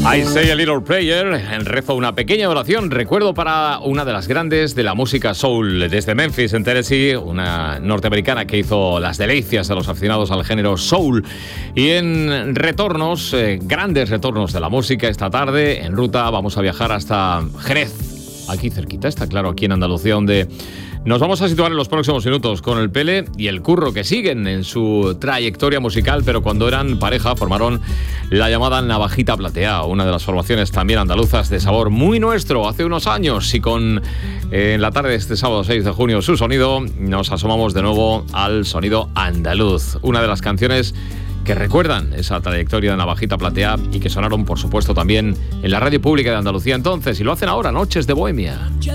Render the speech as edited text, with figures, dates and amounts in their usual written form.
I Say a Little Prayer, rezo una pequeña oración, recuerdo para una de las grandes de la música soul desde Memphis, en Tennessee, una norteamericana que hizo las delicias de los aficionados al género soul. Y en retornos, grandes retornos de la música esta tarde, en ruta vamos a viajar hasta Jerez, aquí cerquita, está claro, aquí en Andalucía, donde nos vamos a situar en los próximos minutos con el Pele y el Curro, que siguen en su trayectoria musical, pero cuando eran pareja formaron la llamada Navajita Platea, una de las formaciones también andaluzas de sabor muy nuestro hace unos años. Y con en la tarde de este sábado 6 de junio su sonido, nos asomamos de nuevo al sonido andaluz, una de las canciones que recuerdan esa trayectoria de Navajita Platea y que sonaron, por supuesto, también en la radio pública de Andalucía entonces, y lo hacen ahora, Noches de Bohemia. Ya